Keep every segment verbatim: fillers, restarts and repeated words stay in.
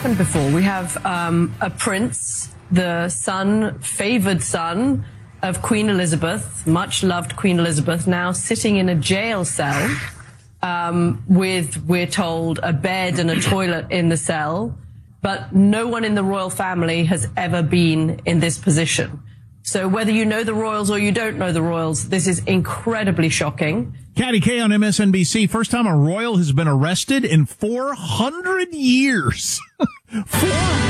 happened before. We have um, a prince, the son, favored son of Queen Elizabeth, much loved Queen Elizabeth, now sitting in a jail cell um, with, we're told, a bed and a toilet in the cell. But no one in the royal family has ever been in this position. So whether you know the royals or you don't know the royals, this is incredibly shocking. Katty Kay on M S N B C. First time a royal has been arrested in four hundred years. four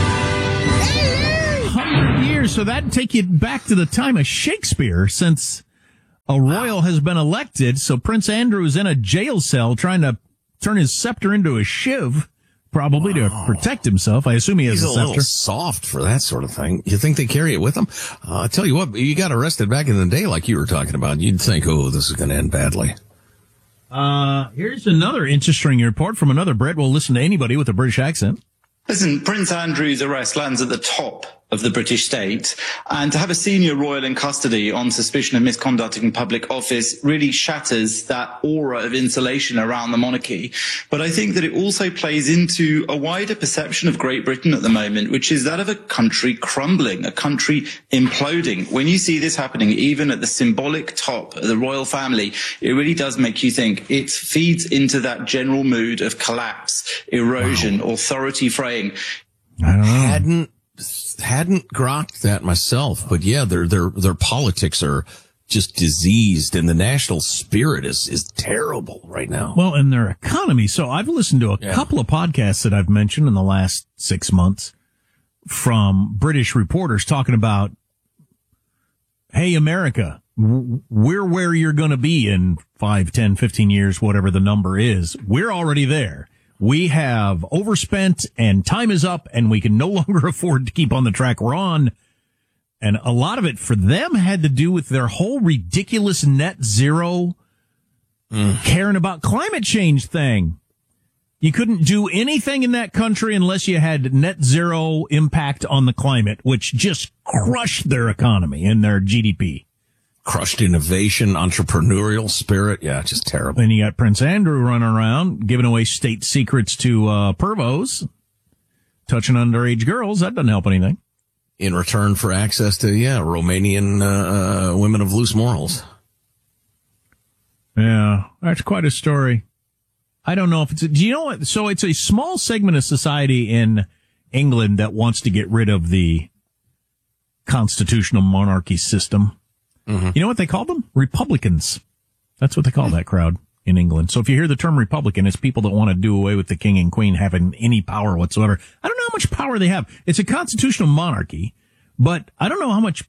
hundred years. So that'd take you back to the time of Shakespeare since a royal has been elected. So Prince Andrew is in a jail cell trying to turn his scepter into a shiv. Probably wow. to protect himself. I assume he has He's a, a scepter. little soft for that sort of thing. You think they carry it with them? Uh, I tell you what, you got arrested back in the day like you were talking about. You'd think, oh, this is going to end badly. Uh, here's another interesting report from another Brit. We'll listen to anybody with a British accent. Listen, Prince Andrew's arrest lands at the top of the British state, and to have a senior royal in custody on suspicion of misconduct in public office really shatters that aura of insulation around the monarchy. But I think that it also plays into a wider perception of Great Britain at the moment, which is that of a country crumbling, a country imploding. When you see this happening, even at the symbolic top of the royal family, it really does make you think. It feeds into that general mood of collapse, erosion, wow. authority fraying. I don't know. Hadn't hadn't grokked that myself, but yeah, their their their politics are just diseased, and the national spirit is is terrible right now. Well, and their economy. So I've listened to a yeah. couple of podcasts that I've mentioned in the last six months from British reporters talking about, hey, America, we're where you're going to be in five, ten, fifteen years, whatever the number is. We're already there. We have overspent and time is up and we can no longer afford to keep on the track we're on. And a lot of it for them had to do with their whole ridiculous net zero mm. caring about climate change thing. You couldn't do anything in that country unless you had net zero impact on the climate, which just crushed their economy and their G D P. Crushed innovation, entrepreneurial spirit. Yeah, just terrible. Then you got Prince Andrew running around, giving away state secrets to uh pervos, touching underage girls. That doesn't help anything. In return for access to, yeah, Romanian uh, women of loose morals. Yeah, that's quite a story. I don't know if it's, a, do you know what? So it's a small segment of society in England that wants to get rid of the constitutional monarchy system. Mm-hmm. You know what they call them? Republicans. That's what they call that crowd in England. So if you hear the term Republican, it's people that want to do away with the king and queen having any power whatsoever. I don't know how much power they have. It's a constitutional monarchy, but I don't know how much.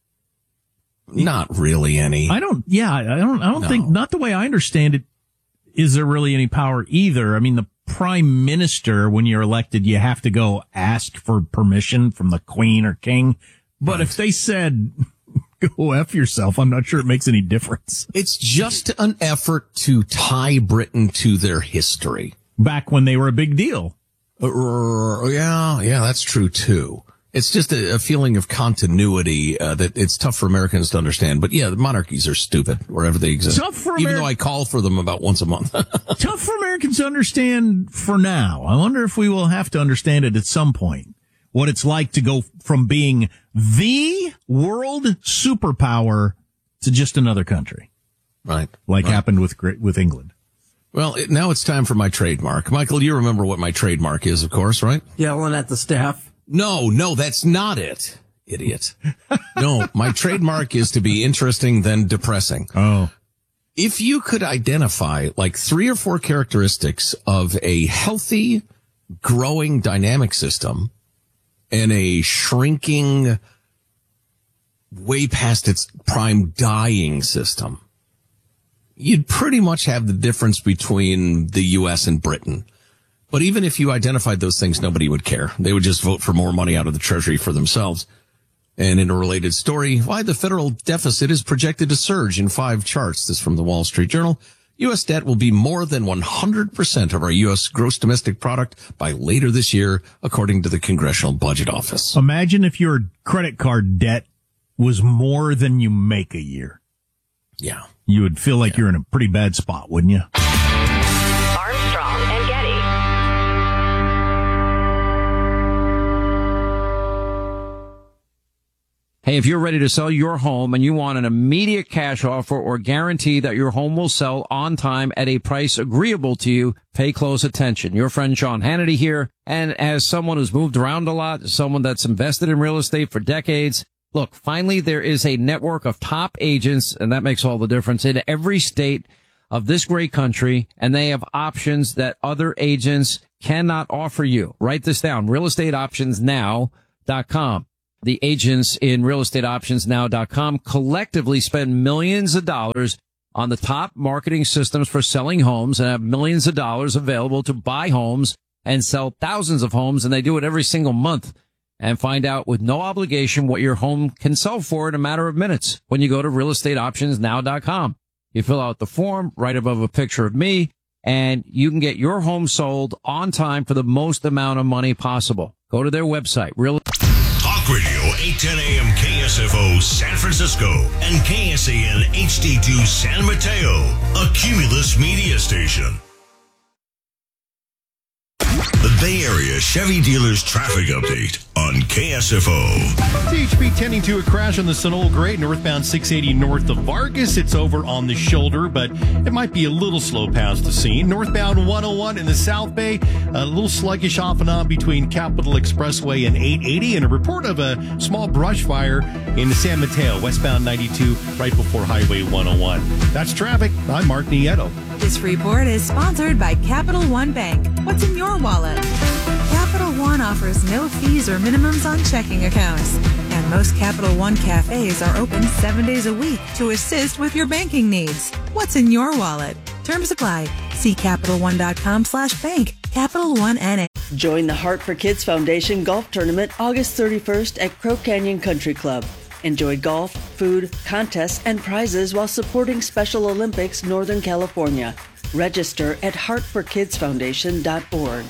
Not really any. I don't, yeah, I don't, I don't no. think, not the way I understand it, is there really any power either. I mean, the prime minister, when you're elected, you have to go ask for permission from the queen or king. But right. if they said, go F yourself, I'm not sure it makes any difference. It's just an effort to tie Britain to their history. Back when they were a big deal. Uh, yeah, yeah, that's true too. It's just a, a feeling of continuity uh, that it's tough for Americans to understand. But yeah, the monarchies are stupid wherever they exist. Tough for Even Ameri- though I call for them about once a month. Tough for Americans to understand for now. I wonder if we will have to understand it at some point. What it's like to go from being the world superpower to just another country. Right. Like right. happened with with England. Well, it, now it's time for my trademark. Michael, you remember what my trademark is, of course, right? Yelling at the staff. No, no, that's not it, idiot. No, my trademark is to be interesting then depressing. Oh. If you could identify like three or four characteristics of a healthy, growing, dynamic system and a shrinking, way past its prime dying system, you'd pretty much have the difference between the U S and Britain. But even if you identified those things, nobody would care. They would just vote for more money out of the Treasury for themselves. And in a related story, why the federal deficit is projected to surge in five charts. This from the Wall Street Journal. U S debt will be more than one hundred percent of our U S gross domestic product by later this year, according to the Congressional Budget Office. Imagine if your credit card debt was more than you make a year. Yeah. You would feel like yeah. you're in a pretty bad spot, wouldn't you? Armstrong and Getty. Hey, if you're ready to sell your home and you want an immediate cash offer or guarantee that your home will sell on time at a price agreeable to you, pay close attention. Your friend Sean Hannity here. And as someone who's moved around a lot, someone that's invested in real estate for decades, look, finally there is a network of top agents, and that makes all the difference, in every state of this great country, and they have options that other agents cannot offer you. Write this down, real estate options now dot com. The agents in real estate options now dot com collectively spend millions of dollars on the top marketing systems for selling homes and have millions of dollars available to buy homes and sell thousands of homes. And they do it every single month. And find out with no obligation what your home can sell for in a matter of minutes when you go to real estate options now dot com. You fill out the form right above a picture of me, and you can get your home sold on time for the most amount of money possible. Go to their website, real Talk Radio eight ten A M K S F O San Francisco and K S A N H D two San Mateo, a Cumulus media station. The Bay Area Chevy Dealers Traffic Update on K S F O. C H P tending to a crash on the Sunol Grade, northbound six eighty north of Vargas. It's over on the shoulder, but it might be a little slow past the scene. Northbound one oh one in the South Bay, a little sluggish off and on between Capitol Expressway and eight eighty, and a report of a small brush fire in San Mateo, westbound ninety-two, right before Highway one oh one. That's traffic. I'm Mark Nieto. This report is sponsored by Capital One Bank. What's in your wallet? Capital One offers no fees or minimums on checking accounts. And most Capital One cafes are open seven days a week to assist with your banking needs. What's in your wallet? Terms apply. See Capital One dot com slash bank. Capital One N A. Join the Heart for Kids Foundation Golf Tournament August thirty-first at Crow Canyon Country Club. Enjoy golf, food, contests, and prizes while supporting Special Olympics Northern California. Register at heart for kids foundation dot org.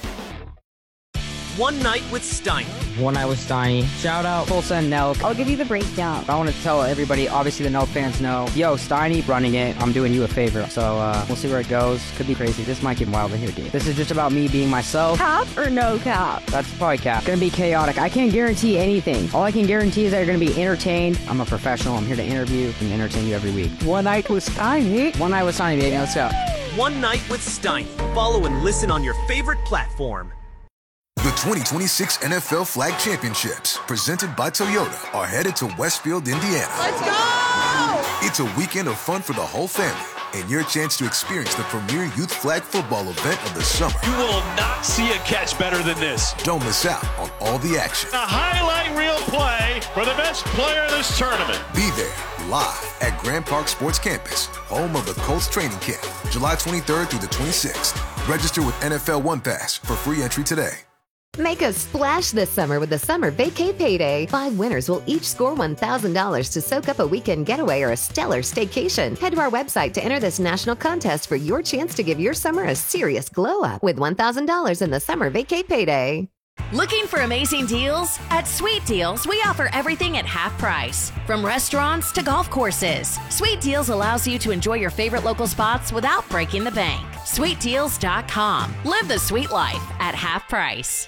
One Night with Steiny. One Night with Steiny. Shout out Tulsa and Nelk. I'll give you the breakdown. I want to tell everybody, obviously the Nelk fans know, yo, Steiny running it, I'm doing you a favor. So uh, we'll see where it goes. Could be crazy. This might get wild in here, dude. This is just about me being myself. Cap or no cap? That's probably cap. Gonna be chaotic. I can't guarantee anything. All I can guarantee is that you're gonna be entertained. I'm a professional. I'm here to interview and entertain you every week. One Night with Steiny. One Night with Steiny, baby. Let's go. One Night with Steiny. Follow and listen on your favorite platform. The twenty twenty-six N F L Flag Championships, presented by Toyota, are headed to Westfield, Indiana. Let's go! It's a weekend of fun for the whole family, and your chance to experience the premier youth flag football event of the summer. You will not see a catch better than this. Don't miss out on all the action. A highlight reel play for the best player in this tournament. Be there, live at Grand Park Sports Campus, home of the Colts training camp, July twenty-third through the twenty-sixth. Register with N F L One Pass for free entry today. Make a splash this summer with the Summer Vacay Payday. Five winners will each score one thousand dollars to soak up a weekend getaway or a stellar staycation. Head to our website to enter this national contest for your chance to give your summer a serious glow up with one thousand dollars in the Summer Vacay Payday. Looking for amazing deals? At Sweet Deals, we offer everything at half price. From restaurants to golf courses, Sweet Deals allows you to enjoy your favorite local spots without breaking the bank. sweet deals dot com. Live the sweet life at half price.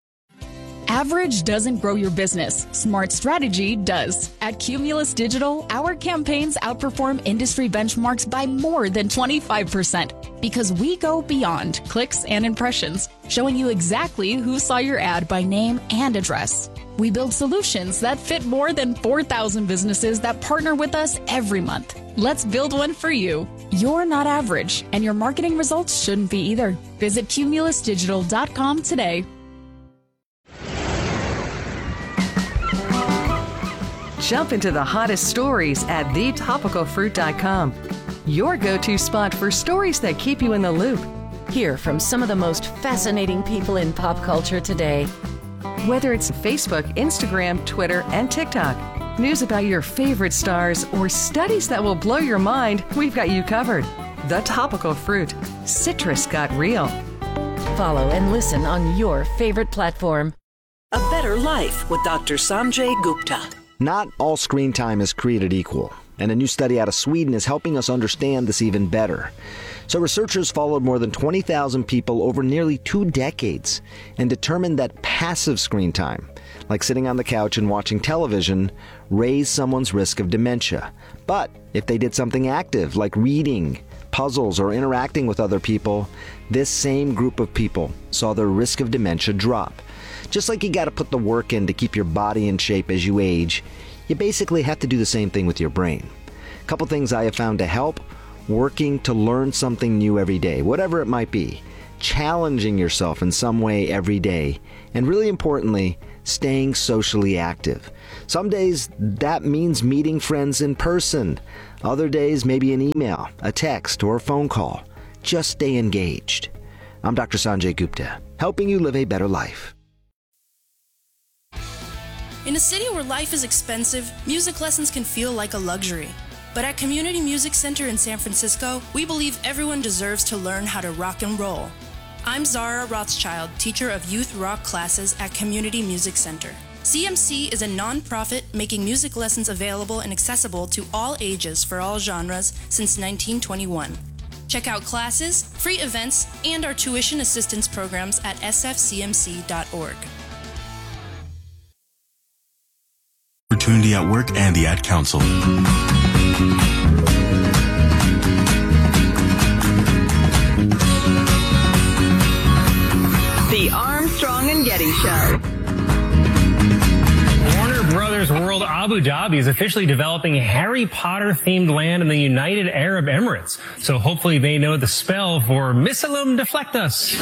Average doesn't grow your business. Smart strategy does. At Cumulus Digital, our campaigns outperform industry benchmarks by more than twenty-five percent because we go beyond clicks and impressions, showing you exactly who saw your ad by name and address. We build solutions that fit more than four thousand businesses that partner with us every month. Let's build one for you. You're not average, and your marketing results shouldn't be either. Visit cumulus digital dot com today. Jump into the hottest stories at the topical fruit dot com. Your go-to spot for stories that keep you in the loop. Hear from some of the most fascinating people in pop culture today. Whether it's Facebook, Instagram, Twitter, and TikTok, news about your favorite stars, or studies that will blow your mind, we've got you covered. The Topical Fruit. Citrus got real. Follow and listen on your favorite platform. A Better Life with Doctor Sanjay Gupta. Not all screen time is created equal. and a new study out of Sweden is helping us understand this even better. So researchers followed more than twenty thousand people over nearly two decades and determined that passive screen time, like sitting on the couch and watching television, raised someone's risk of dementia. But if they did something active, like reading, puzzles, or interacting with other people, this same group of people saw their risk of dementia drop. Just like you got to put the work in to keep your body in shape as you age, you basically have to do the same thing with your brain. A couple things I have found to help: working to learn something new every day, whatever it might be, challenging yourself in some way every day, and really importantly, staying socially active. Some days that means meeting friends in person. Other days, maybe an email, a text, or a phone call. Just stay engaged. I'm Doctor Sanjay Gupta, helping you live a better life. In a city where life is expensive, music lessons can feel like a luxury. But at Community Music Center in San Francisco, we believe everyone deserves to learn how to rock and roll. I'm Zara Rothschild, teacher of youth rock classes at Community Music Center. C M C is a non-profit making music lessons available and accessible to all ages for all genres since nineteen twenty-one. Check out classes, free events, and our tuition assistance programs at s f c m c dot org. Opportunity at Work and the Ad Council. The Armstrong and Getty Show. Warner Brothers World Abu Dhabi is officially developing Harry Potter-themed land in the United Arab Emirates. So hopefully they know the spell for Missalum Deflectus.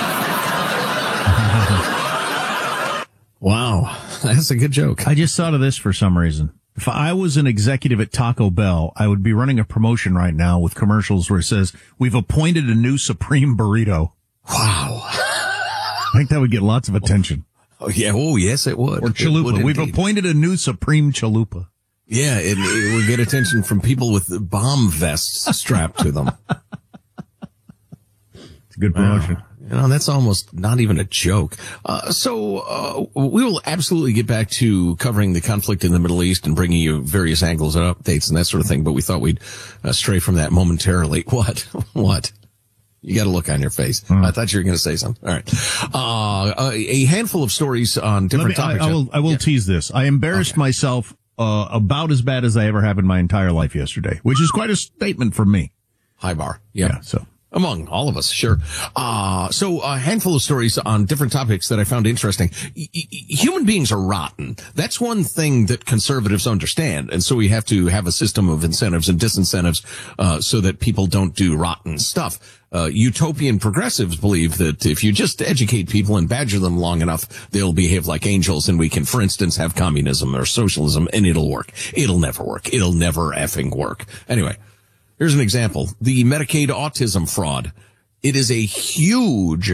Wow, that's a good joke. I just thought of this for some reason. If I was an executive at Taco Bell, I would be running a promotion right now with commercials where it says, "We've appointed a new Supreme Burrito." Wow. I think that would get lots of attention. Oh, yeah. Oh, yes, it would. Or chalupa. Would We've indeed. appointed a new Supreme Chalupa. Yeah, it, it would get attention from people with bomb vests strapped to them. It's a good promotion. Wow. You know, that's almost not even a joke. Uh, so, uh, we will absolutely get back to covering the conflict in the Middle East and bringing you various angles and updates and that sort of thing, but we thought we'd uh, stray from that momentarily. What? What? You got a look on your face. Hmm. I thought you were going to say something. All right. Uh, a handful of stories on different me, topics. I, I will, I will yeah. tease this. I embarrassed okay. myself, uh, about as bad as I ever have in my entire life yesterday, which is quite a statement from me. High bar. Yep. Yeah. So. Among all of us, sure. Uh, so a handful of stories on different topics that I found interesting. Y- y- human beings are rotten. That's one thing that conservatives understand. And so we have to have a system of incentives and disincentives, uh, so that people don't do rotten stuff. Uh, utopian progressives believe that if you just educate people and badger them long enough, they'll behave like angels and we can, for instance, have communism or socialism and it'll work. It'll never work. It'll never effing work. Anyway. Here's an example. The Medicaid autism fraud. It is a huge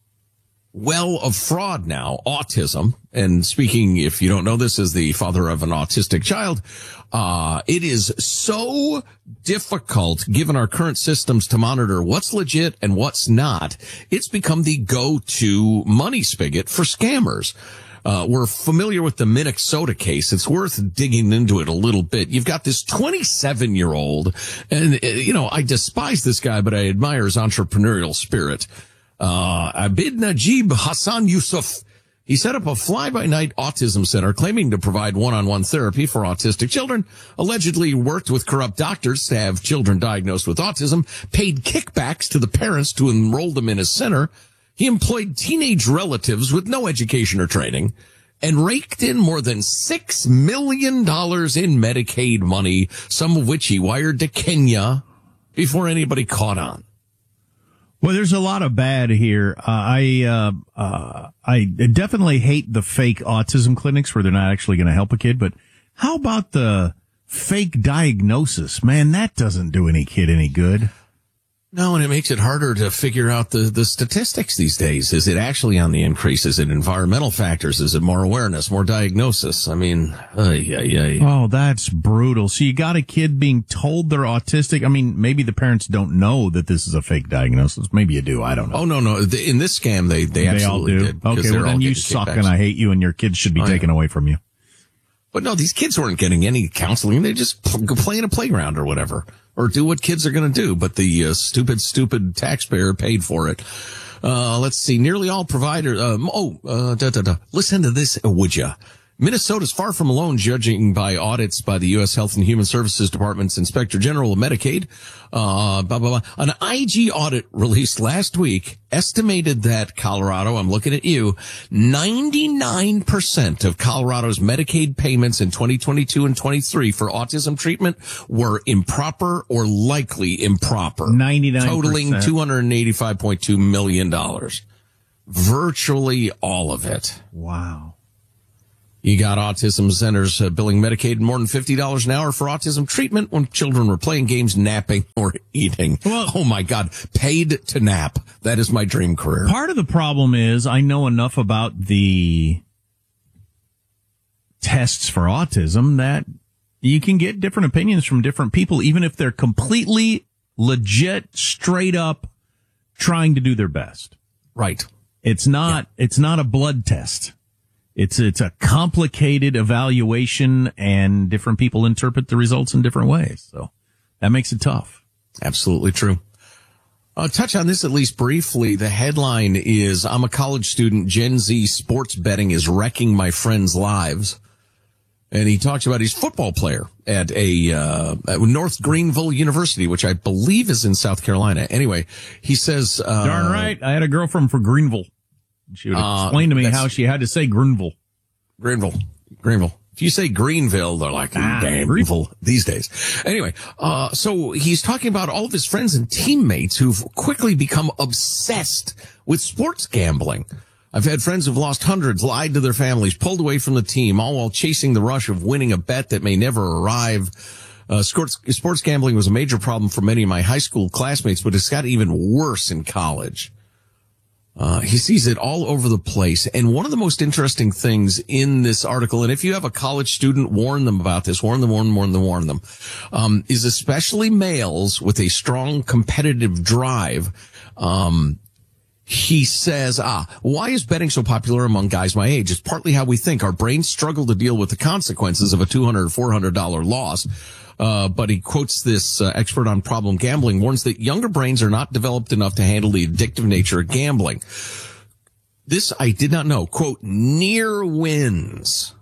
well of fraud now. Autism. And speaking, if you don't know this, as the father of an autistic child, uh, it is so difficult, given our current systems, to monitor what's legit and what's not. It's become the go-to money spigot for scammers. Uh, we're familiar with the Minnesota case. It's worth digging into it a little bit. You've got this twenty-seven-year-old, and, uh, you know, I despise this guy, but I admire his entrepreneurial spirit. Uh, Abid Najib Hassan Yusuf. He set up a fly-by-night autism center claiming to provide one-on-one therapy for autistic children, allegedly worked with corrupt doctors to have children diagnosed with autism, paid kickbacks to the parents to enroll them in his center. He employed teenage relatives with no education or training and raked in more than six million dollars in Medicaid money, some of which he wired to Kenya before anybody caught on. Well, there's a lot of bad here. Uh, I uh, uh, I definitely hate the fake autism clinics where they're not actually going to help a kid. But how about the fake diagnosis? Man, that doesn't do any kid any good. No, and it makes it harder to figure out the, the statistics these days. Is it actually on the increase? Is it environmental factors? Is it more awareness, more diagnosis? I mean, uh, yeah, yeah. Oh, that's brutal. So you got a kid being told they're autistic. I mean, maybe the parents don't know that this is a fake diagnosis. Maybe you do. I don't know. Oh, no, no. In this scam, they, they, they absolutely all do. did. Okay, well, then you suck kickbacks. And I hate you and your kids should be oh, taken yeah. away from you. But no, these kids weren't getting any counseling. They just play in a playground or whatever, or do what kids are going to do. But the uh, stupid, stupid taxpayer paid for it. Uh, let's see. Nearly all providers. Um, oh, uh, da, da, da. Listen to this, would ya? Minnesota's far from alone, judging by audits by the U S Health and Human Services Department's Inspector General of Medicaid. Uh, blah, blah, blah. An I G audit released last week estimated that Colorado, I'm looking at you, ninety-nine percent of Colorado's Medicaid payments in twenty twenty-two and twenty-three for autism treatment were improper or likely improper. ninety-nine percent. Totaling two hundred eighty-five point two million dollars. Virtually all of it. Wow. You got autism centers uh, billing Medicaid more than fifty dollars an hour for autism treatment when children were playing games, napping, or eating. Well, oh, my God. Paid to nap. That is my dream career. Part of the problem is I know enough about the tests for autism that you can get different opinions from different people, even if they're completely legit, straight up trying to do their best. Right. It's not, yeah. it's not a blood test. It's, it's a complicated evaluation, and different people interpret the results in different ways. So that makes it tough. Absolutely true. I'll touch on this at least briefly. The headline is, I'm a college student. Gen Z sports betting is wrecking my friends' lives. And he talks about his football player at a, uh, at North Greenville University, which I believe is in South Carolina. Anyway, he says, uh, darn right. I had a girlfriend from Greenville. She would explain uh, to me how she had to say Greenville. Greenville. Greenville. If you say Greenville, they're like, ah, damn, Greenville these days. Anyway, uh, so he's talking about all of his friends and teammates who've quickly become obsessed with sports gambling. I've had friends who've lost hundreds, lied to their families, pulled away from the team, all while chasing the rush of winning a bet that may never arrive. Uh, sports, sports gambling was a major problem for many of my high school classmates, but it's got even worse in college. Uh, he sees it all over the place. And one of the most interesting things in this article, and if you have a college student, warn them about this, warn them, warn them, warn them, warn them, um, is especially males with a strong competitive drive. Um, he says, ah, why is betting so popular among guys my age? It's partly how we think. Our brains struggle to deal with the consequences of a two hundred dollars, four hundred dollars loss. Uh, but he quotes this uh, expert on problem gambling, warns that younger brains are not developed enough to handle the addictive nature of gambling. This I did not know. Quote, near wins.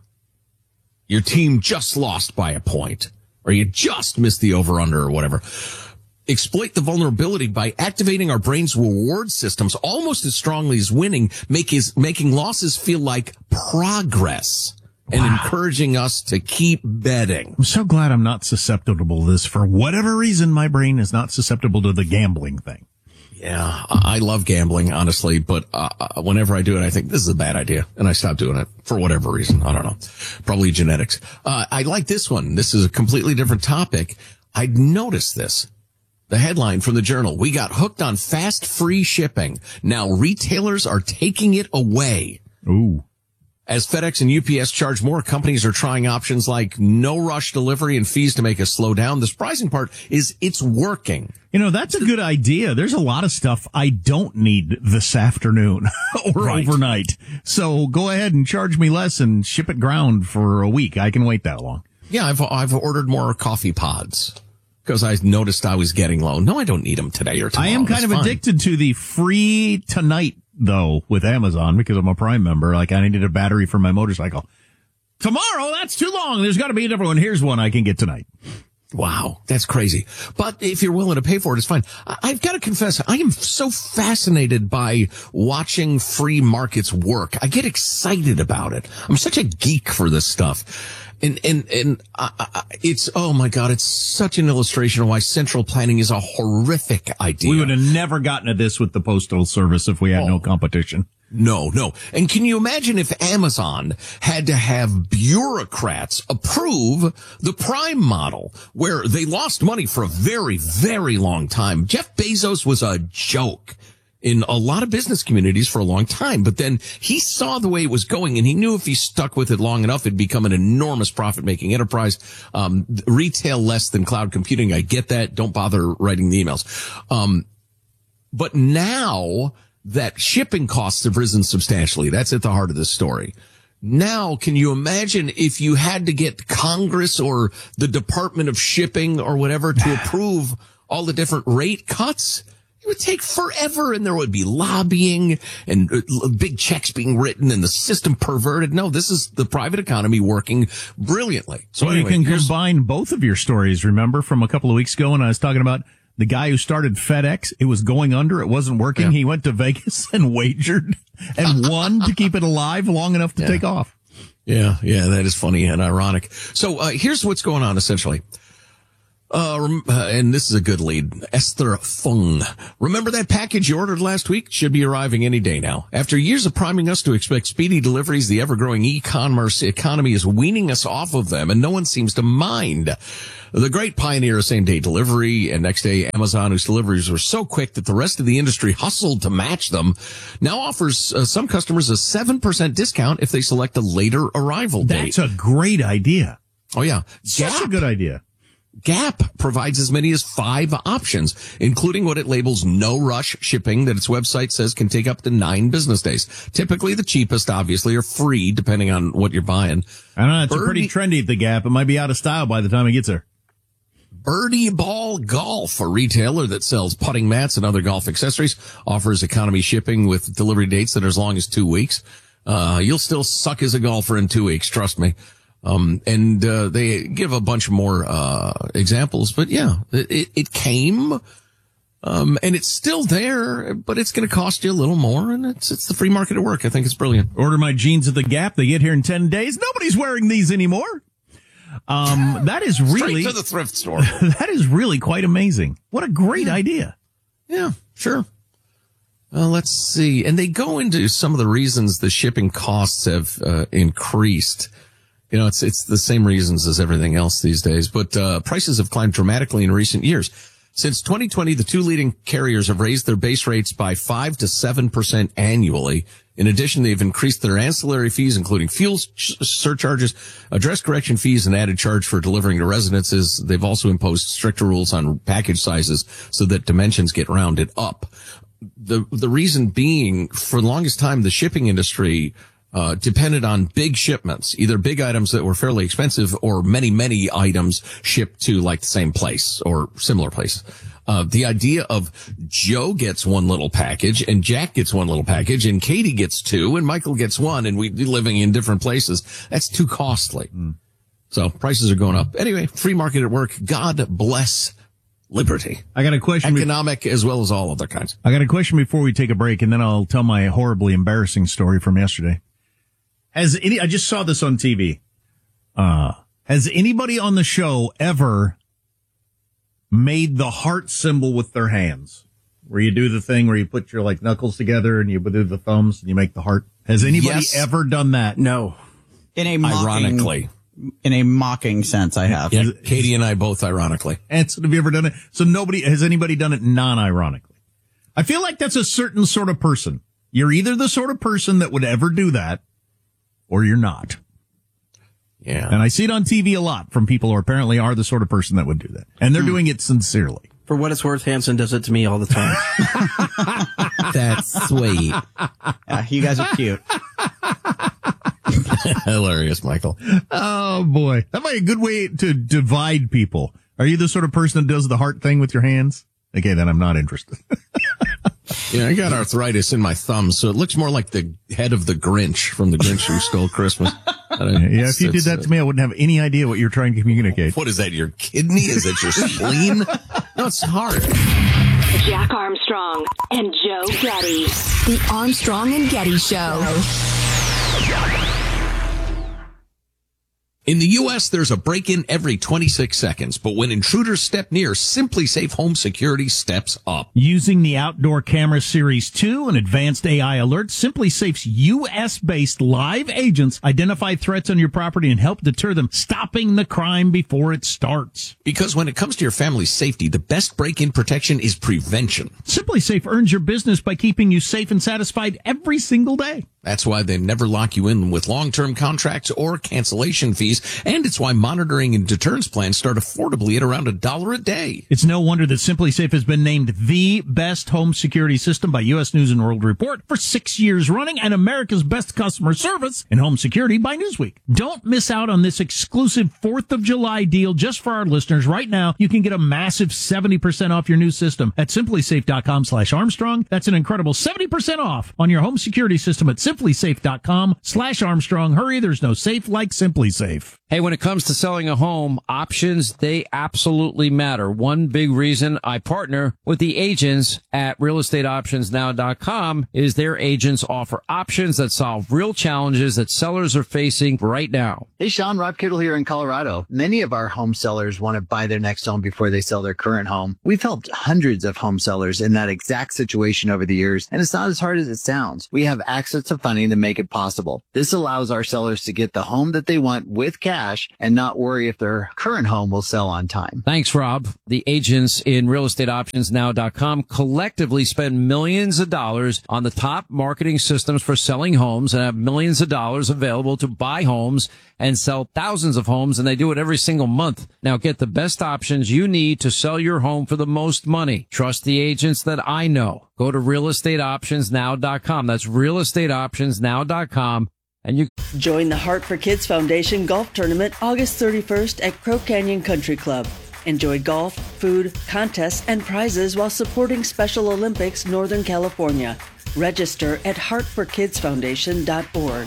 Your team just lost by a point, or you just missed the over-under or whatever. Exploit the vulnerability by activating our brain's reward systems almost as strongly as winning, make his, making losses feel like progress. And wow. Encouraging us to keep betting. I'm so glad I'm not susceptible to this. For whatever reason, my brain is not susceptible to the gambling thing. Yeah, I love gambling, honestly, but uh, whenever I do it, I think this is a bad idea, and I stop doing it for whatever reason. I don't know. Probably genetics. Uh, I like this one. This is a completely different topic. I noticed this. The headline from the Journal, we got hooked on fast, free shipping. Now retailers are taking it away. Ooh. As FedEx and U P S charge more, companies are trying options like no rush delivery and fees to make us slow down. The surprising part is it's working. You know, that's a good idea. There's a lot of stuff I don't need this afternoon or right. overnight. So go ahead and charge me less and ship it ground for a week. I can wait that long. Yeah, I've I've ordered more coffee pods because I noticed I was getting low. No, I don't need them today or tomorrow. I am kind That's of fine. addicted to the free tonight, though, with Amazon, because I'm a Prime member. Like, I needed a battery for my motorcycle. Tomorrow, that's too long. There's got to be a different one. Here's one I can get tonight. Wow, that's crazy. But if you're willing to pay for it, it's fine. I've got to confess, I am so fascinated by watching free markets work. I get excited about it. I'm such a geek for this stuff. And, and, and, uh, it's, oh my God, it's such an illustration of why central planning is a horrific idea. We would have never gotten to this with the Postal Service if we had oh. no competition. No, no. And can you imagine if Amazon had to have bureaucrats approve the Prime model, where they lost money for a very, very long time? Jeff Bezos was a joke in a lot of business communities for a long time, but then he saw the way it was going, and he knew if he stuck with it long enough, it'd become an enormous profit-making enterprise. Um, retail less than cloud computing. I get that. Don't bother writing the emails. Um, but now that shipping costs have risen substantially, that's at the heart of this story. Now, can you imagine if you had to get Congress or the Department of Shipping or whatever to approve all the different rate cuts? It would take forever, and there would be lobbying and uh, big checks being written and the system perverted. No, this is the private economy working brilliantly. So anyway, you can combine both of your stories, remember, from a couple of weeks ago when I was talking about the guy who started FedEx. It was going under. It wasn't working. Yeah. He went to Vegas and wagered and won to keep it alive long enough to yeah. take off. Yeah, yeah, that is funny and ironic. So uh, here's what's going on, essentially. Uh, and this is a good lead. Esther Fung. Remember that package you ordered last week? Should be arriving any day now. After years of priming us to expect speedy deliveries, the ever-growing e-commerce economy is weaning us off of them, and no one seems to mind. The great pioneer of same-day delivery and next-day Amazon, whose deliveries were so quick that the rest of the industry hustled to match them, now offers uh, some customers a seven percent discount if they select a later arrival date. That's a great idea. Oh, yeah. Such Gap. a good idea. Gap provides as many as five options, including what it labels no rush shipping that its website says can take up to nine business days. Typically the cheapest, obviously, are free depending on what you're buying. I don't know. It's Birdie, pretty trendy at the Gap. It might be out of style by the time it gets there. Birdie Ball Golf, a retailer that sells putting mats and other golf accessories, offers economy shipping with delivery dates that are as long as two weeks. Uh, you'll still suck as a golfer in two weeks. Trust me. Um, and, uh, they give a bunch more, uh, examples, but yeah, it, it came, um, and it's still there, but it's going to cost you a little more, and it's, it's the free market at work. I think it's brilliant. Order my jeans at the Gap. They get here in ten days. Nobody's wearing these anymore. Um, that is really, straight to the thrift store. That is really quite amazing. What a great yeah. idea. Yeah, sure. Uh, let's see. And they go into some of the reasons the shipping costs have, uh, increased. You know, it's, it's the same reasons as everything else these days, but, uh, prices have climbed dramatically in recent years. Since twenty twenty, the two leading carriers have raised their base rates by five to seven percent annually. In addition, they've increased their ancillary fees, including fuel surcharges, address correction fees, and added charge for delivering to residences. They've also imposed stricter rules on package sizes so that dimensions get rounded up. The, the reason being, for the longest time, the shipping industry Uh, depended on big shipments, either big items that were fairly expensive or many, many items shipped to like the same place or similar place. Uh, the idea of Joe gets one little package and Jack gets one little package and Katie gets two and Michael gets one and we living in different places. That's too costly. Mm. So prices are going up. Anyway, free market at work. God bless liberty. I got a question. Economic as well as all other kinds. I got a question before we take a break, and then I'll tell my horribly embarrassing story from yesterday. Has any, I just saw this on T V. Uh, has anybody on the show ever made the heart symbol with their hands? Where you do the thing where you put your like knuckles together and you do the thumbs and you make the heart. Has anybody yes. ever done that? No. In a mocking, ironically. In a mocking sense, I have. Yeah, Katie and I both ironically. And so have you ever done it? So nobody, has anybody done it non-ironically? I feel like that's a certain sort of person. You're either the sort of person that would ever do that, or you're not. Yeah. And I see it on T V a lot from people who apparently are the sort of person that would do that. And they're hmm. doing it sincerely. For what it's worth, Hanson does it to me all the time. That's sweet. Yeah, you guys are cute. Hilarious, Michael. Oh, boy. That might be a good way to divide people. Are you the sort of person that does the heart thing with your hands? Okay, then I'm not interested. Yeah, I got arthritis in my thumbs, so it looks more like the head of the Grinch from The Grinch Who Stole Christmas. Yeah, if you did that to me, I wouldn't have any idea what you're trying to communicate. What is that, your kidney? Is that your spleen? No, it's hard. Jack Armstrong and Joe Getty. The Armstrong and Getty Show. In the U S, there's a break-in every twenty-six seconds, but when intruders step near, Simply Safe Home Security steps up. Using the Outdoor Camera Series two and advanced A I alerts, Simply Safe's U S-based live agents identify threats on your property and help deter them, stopping the crime before it starts. Because when it comes to your family's safety, the best break-in protection is prevention. Simply Safe earns your business by keeping you safe and satisfied every single day. That's why they never lock you in with long-term contracts or cancellation fees. And it's why monitoring and deterrence plans start affordably at around a dollar a day. It's no wonder that SimpliSafe has been named the best home security system by U S News and World Report for six years running and America's best customer service in home security by Newsweek. Don't miss out on this exclusive fourth of July deal just for our listeners. Right now, you can get a massive seventy percent off your new system at simplysafe.com slash Armstrong. That's an incredible seventy percent off on your home security system at simplysafe.com slash Armstrong. Hurry, there's no safe like SimpliSafe. Hey, when it comes to selling a home, options, they absolutely matter. One big reason I partner with the agents at real estate options now dot com is their agents offer options that solve real challenges that sellers are facing right now. Hey, Sean, Rob Kittle here in Colorado. Many of our home sellers want to buy their next home before they sell their current home. We've helped hundreds of home sellers in that exact situation over the years, and it's not as hard as it sounds. We have access to funding to make it possible. This allows our sellers to get the home that they want with cash and not worry if their current home will sell on time. Thanks, Rob. The agents in real estate options now dot com collectively spend millions of dollars on the top marketing systems for selling homes and have millions of dollars available to buy homes and sell thousands of homes, and they do it every single month. Now get the best options you need to sell your home for the most money. Trust the agents that I know. Go to real estate options now dot com. That's real estate options now dot com. And you join the Heart for Kids Foundation Golf Tournament August thirty-first at Crow Canyon Country Club. Enjoy golf, food, contests, and prizes while supporting Special Olympics Northern California. Register at heart for kids foundation dot org.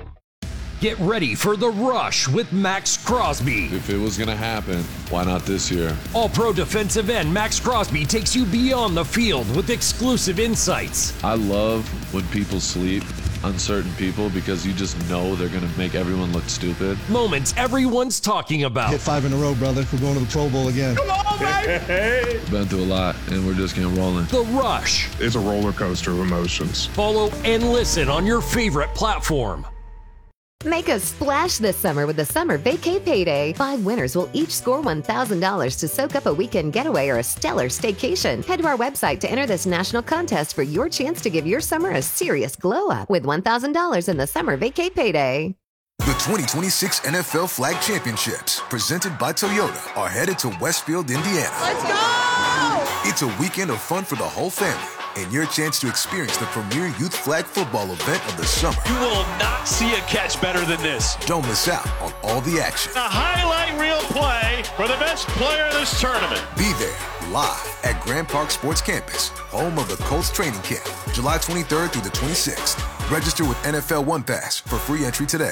Get ready for the rush with Max Crosby. If it was going to happen, why not this year? All-pro defensive end Max Crosby takes you beyond the field with exclusive insights. I love when people sleep, uncertain people, because you just know they're going to make everyone look stupid. Moments everyone's talking about. Hit five in a row, brother. We're going to the Pro Bowl again. Come on, baby! Been through a lot, and we're just getting rolling. The Rush. It's a roller coaster of emotions. Follow and listen on your favorite platform. Make a splash this summer with the Summer Vacay Payday. Five winners will each score one thousand dollars to soak up a weekend getaway or a stellar staycation. Head to our website to enter this national contest for your chance to give your summer a serious glow up with one thousand dollars in the Summer Vacay Payday. The twenty twenty-six N F L Flag Championships, presented by Toyota, are headed to Westfield, Indiana. Let's go! It's a weekend of fun for the whole family, and your chance to experience the premier youth flag football event of the summer. You will not see a catch better than this. Don't miss out on all the action. A highlight reel play for the best player in this tournament. Be there live at Grand Park Sports Campus, home of the Colts training camp, July twenty-third through the twenty-sixth. Register with N F L One Pass for free entry today.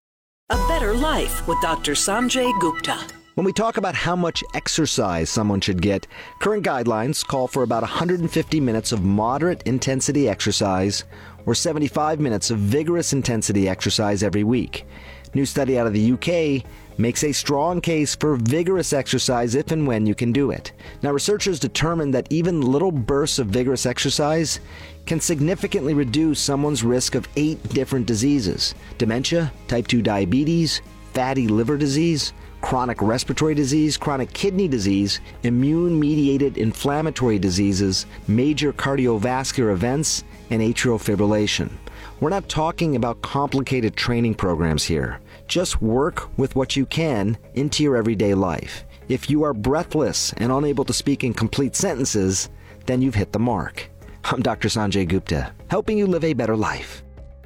A better life with Doctor Sanjay Gupta. When we talk about how much exercise someone should get, current guidelines call for about one hundred fifty minutes of moderate intensity exercise or seventy-five minutes of vigorous intensity exercise every week. New study out of the U K makes a strong case for vigorous exercise if and when you can do it. Now, researchers determined that even little bursts of vigorous exercise can significantly reduce someone's risk of eight different diseases: dementia, type two diabetes, fatty liver disease, chronic respiratory disease, chronic kidney disease, immune-mediated inflammatory diseases, major cardiovascular events, and atrial fibrillation. We're not talking about complicated training programs here. Just work with what you can into your everyday life. If you are breathless and unable to speak in complete sentences, then you've hit the mark. I'm Doctor Sanjay Gupta, helping you live a better life.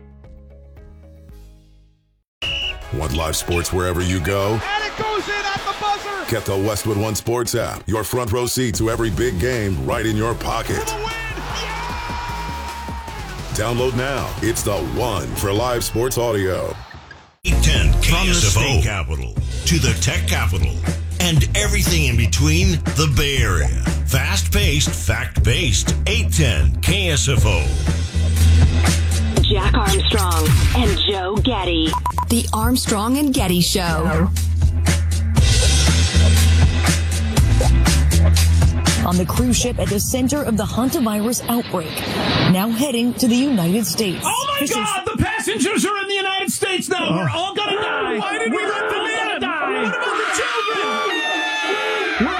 Want live sports wherever you go? And it goes in at the buzzer! Get the Westwood One Sports app. Your front row seat to every big game right in your pocket. Download now. It's the one for live sports audio. eight ten K S F O. From the state capital to the tech capital and everything in between, the Bay Area. Fast-paced, fact-based. eight ten K S F O. Jack Armstrong and Joe Getty. The Armstrong and Getty Show. On the cruise ship at the center of the hantavirus outbreak, now heading to the United States. Oh my Fishing God! The passengers are in the United States now. Oh. We're all gonna die. Why did we We're let them in? Die. What about the children? We're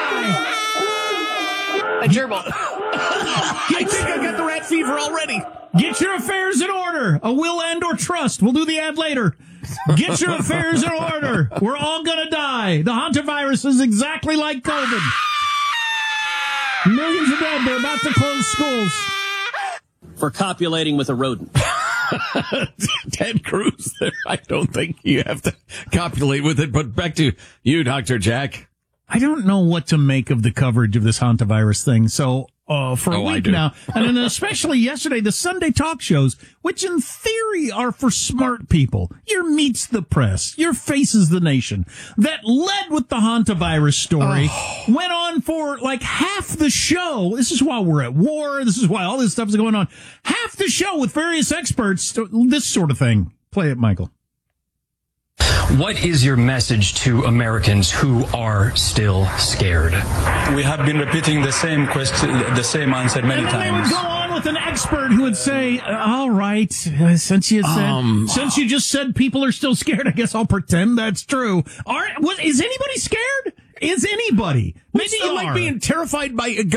all gonna die. A gerbil. I think I got the rat fever already. Get your affairs in order. A will and or trust. We'll do the ad later. Get your affairs in order. We're all going to die. The hantavirus is exactly like COVID. Millions are dead. They're about to close schools. For copulating with a rodent. Ted Cruz there. I don't think you have to copulate with it, but back to you, Doctor Jack. I don't know what to make of the coverage of this hantavirus thing. So, uh, for a Oh, I week do. now, and then especially yesterday, the Sunday talk shows, which in theory are for smart people, your Meets the Press, your Faces the Nation, that led with the hantavirus story, went on for like half the show. This is why we're at war. This is why all this stuff is going on. Half the show with various experts, this sort of thing. Play it, Michael. What is your message to Americans who are still scared? We have been repeating the same question, the same answer many and then times. They would go on with an expert who would say, "All right, uh, since you said, Um, since you just said people are still scared, I guess I'll pretend that's true." Are what is anybody scared? Is anybody? Maybe you like are. being terrified by a